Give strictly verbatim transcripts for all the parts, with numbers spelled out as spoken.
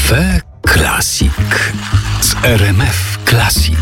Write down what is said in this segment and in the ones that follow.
Cafe Classic z R M F Classic.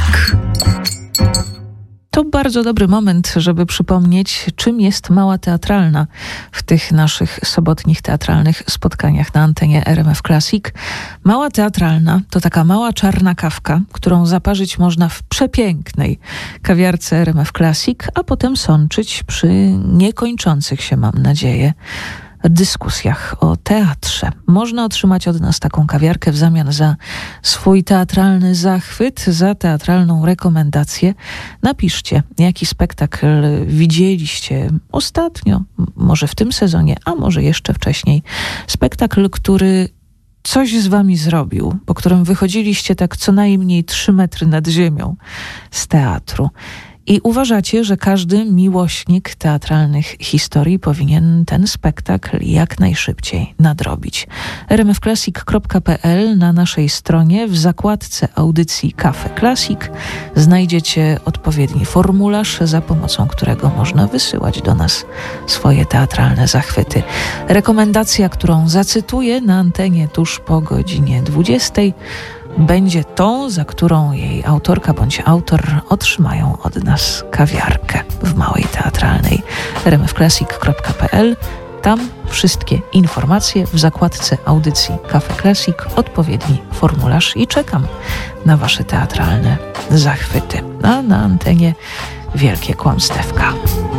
To bardzo dobry moment, żeby przypomnieć, czym jest Mała Teatralna w tych naszych sobotnich teatralnych spotkaniach na antenie R M F Classic. Mała Teatralna to taka mała czarna kawka, którą zaparzyć można w przepięknej kawiarce R M F Classic, a potem sączyć przy niekończących się, mam nadzieję, dyskusjach o teatrze. Można otrzymać od nas taką kawiarkę w zamian za swój teatralny zachwyt, za teatralną rekomendację. Napiszcie, jaki spektakl widzieliście ostatnio, może w tym sezonie, a może jeszcze wcześniej. Spektakl, który coś z wami zrobił, po którym wychodziliście tak co najmniej trzy metry nad ziemią z teatru. I uważacie, że każdy miłośnik teatralnych historii powinien ten spektakl jak najszybciej nadrobić. r m f classic kropka p l na naszej stronie w zakładce audycji Cafe Classic znajdziecie odpowiedni formularz, za pomocą którego można wysyłać do nas swoje teatralne zachwyty. Rekomendacja, którą zacytuję na antenie tuż po godzinie dwudziestej, będzie tą, za którą jej autorka bądź autor otrzymają od nas kawiarkę w Małej Teatralnej. r m f classic kropka p l. Tam wszystkie informacje w zakładce audycji Cafe Classic, odpowiedni formularz i czekam na wasze teatralne zachwyty. A na antenie wielkie kłamstewka.